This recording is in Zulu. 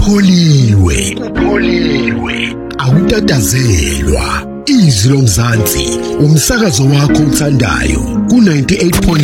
upholiwe awutatazelwa. Izwi lomzansi umsakazo wakho uthandayo ku 98.